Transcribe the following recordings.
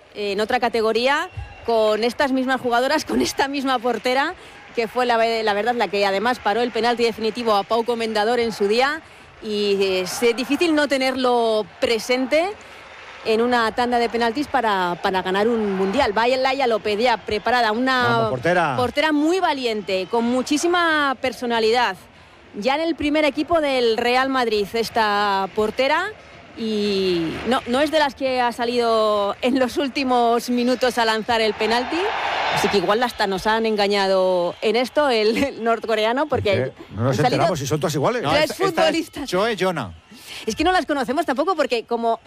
en otra categoría, con estas mismas jugadoras, con esta misma portera, que fue la verdad la que además paró el penalti definitivo a Pau Comendador en su día, y es difícil no tenerlo presente en una tanda de penaltis para ganar un mundial. Laia López ya preparada, una portera muy valiente, con muchísima personalidad. Ya en el primer equipo del Real Madrid esta portera, y no es de las que ha salido en los últimos minutos a lanzar el penalti, así que igual hasta nos han engañado en esto el norcoreano, porque no nos enteramos si son todas iguales. No, tres futbolistas. Choe Jona. Es que no las conocemos tampoco, porque como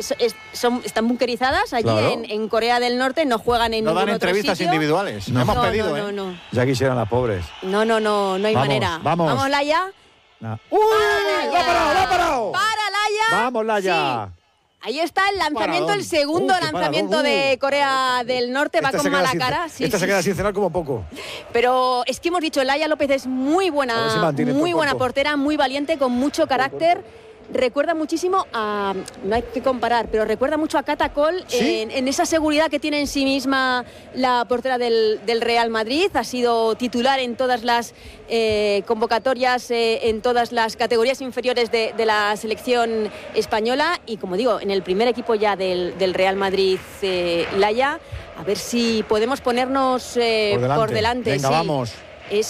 están bunkerizadas allí, claro, en Corea del Norte, no juegan en ningún otro sitio. No dan entrevistas individuales. No hemos pedido, no. Ya quisieran las pobres. No hay manera. Vamos, Laia. ¡Uy! ¡La ha parado! ¡Para, Laia! ¡Vamos, Laia! Sí. Ahí está el lanzamiento, el segundo lanzamiento de Corea del Norte. Va con mala cara. Se queda sin cenar como poco. Pero es que hemos dicho, Laia López es muy buena portera, muy valiente, con mucho carácter. Recuerda muchísimo a, no hay que comparar, pero recuerda mucho a Cata Coll, ¿sí?, en esa seguridad que tiene en sí misma la portera del Real Madrid. Ha sido titular en todas las convocatorias, en todas las categorías inferiores de la selección española, y como digo, en el primer equipo ya del Real Madrid, Laia. A ver si podemos ponernos por delante. Venga, sí. Vamos. Es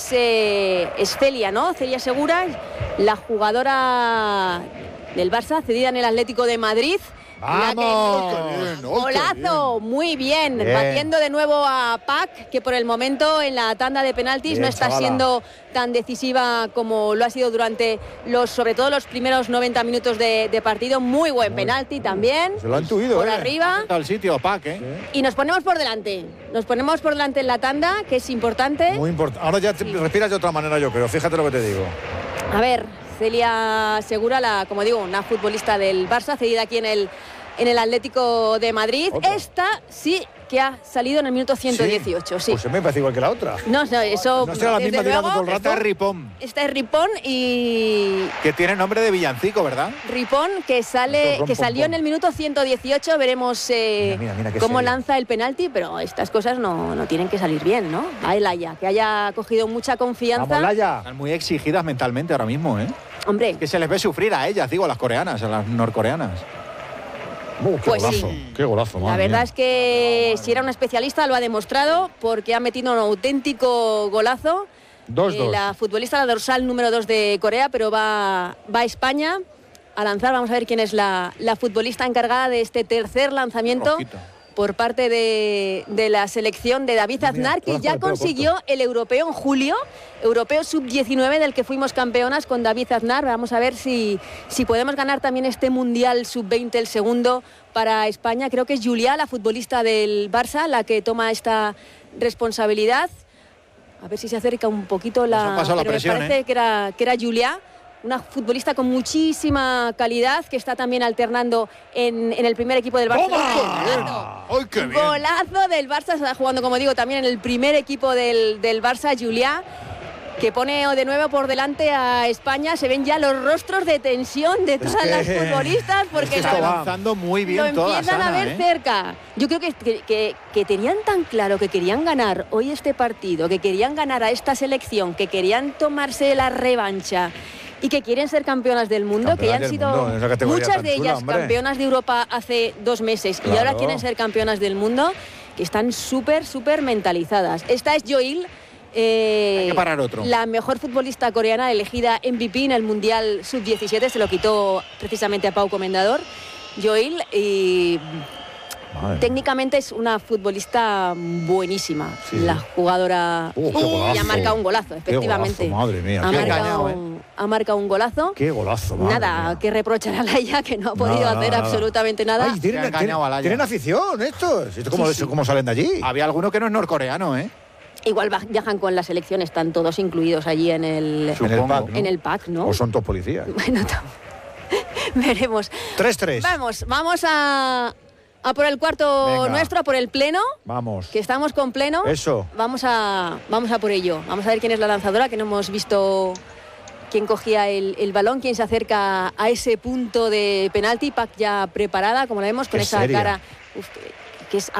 Celia, ¿no? Celia Segura, la jugadora del Barça, cedida en el Atlético de Madrid. ¡Vamos! Golazo, muy bien, batiendo de nuevo a Pac, que por el momento en la tanda de penaltis no está siendo tan decisiva como lo ha sido durante sobre todo los primeros 90 minutos de partido. Muy buen penalti también. Se lo han tuido, por arriba. Está el sitio, Pac, Y nos ponemos por delante. Nos ponemos por delante en la tanda, que es importante. Muy importante. Ahora ya respiras de otra manera, yo creo. Fíjate lo que te digo. A ver, Celia Segura, como digo, una futbolista del Barça, cedida aquí en el Atlético de Madrid. ¿Otra? Esta sí que ha salido en el minuto 118. Sí. Pues se me parece igual que la otra. No, eso... ¿No será la misma tirando todo el rato? Esta es Ripón. Esta es Ripón y... Que tiene nombre de villancico, ¿verdad? Ripón, que salió en el minuto 118. Veremos mira cómo lanza el penalti, pero estas cosas no tienen que salir bien, ¿no? Ahí Laia, que haya cogido mucha confianza. Vamos, Laia. Están muy exigidas mentalmente ahora mismo, ¿eh? Hombre. Es que se les ve sufrir a ellas, digo, a las coreanas, a las norcoreanas. Qué golazo, sí. Qué golazo, la verdad es que si era una especialista lo ha demostrado, porque ha metido un auténtico golazo. 2-2. La futbolista, la dorsal número 2 de Corea, pero va a España a lanzar. Vamos a ver quién es la futbolista encargada de este tercer lanzamiento. Rojita. Por parte de la selección de David Aznar, que ya consiguió el europeo en julio, europeo sub-19 del que fuimos campeonas con David Aznar. Vamos a ver si podemos ganar también este mundial sub-20, el segundo para España. Creo que es Julia, la futbolista del Barça, la que toma esta responsabilidad. A ver si se acerca un poquito la presión, me parece que era Julia. Una futbolista con muchísima calidad, que está también alternando en el primer equipo del Barça. ¡Ay, qué bien! Golazo del Barça, está jugando, como digo, también en el primer equipo del Barça, Julia, que pone de nuevo por delante a España. Se ven ya los rostros de tensión de todas las futbolistas, porque está avanzando muy bien lo todas, empiezan a ver Ana, cerca. Yo creo que tenían tan claro que querían ganar hoy este partido, que querían ganar a esta selección, que querían tomarse la revancha y que quieren ser campeonas del mundo, que ya han sido muchas de ellas campeonas de Europa hace 2 meses, y ahora quieren ser campeonas del mundo, que están súper mentalizadas. Esta es Joil, hay que parar otro. la mejor futbolista coreana elegida MVP en el Mundial Sub-17, se lo quitó precisamente a Pau Comendador. Joil, y técnicamente es una futbolista buenísima, la jugadora, y ha marcado un golazo, efectivamente. Qué golazo, madre mía. Ha marcado un golazo. Qué golazo, madre Nada mía. Que reprochar a Laia, que no ha podido hacer absolutamente nada. Ay, tienen afición estos. ¿Cómo salen de allí? Había alguno que no es norcoreano, ¿eh? Igual viajan con la selección, están todos incluidos allí en el pack, ¿no? O son todos policías. Bueno, veremos. 3-3. Vamos a por el cuarto nuestro, a por el pleno. Vamos. Que estamos con pleno. Eso. Vamos a por ello. Vamos a ver quién es la lanzadora, que no hemos visto quién cogía el balón, quién se acerca a ese punto de penalti. Pac ya preparada, como la vemos, con esa cara que es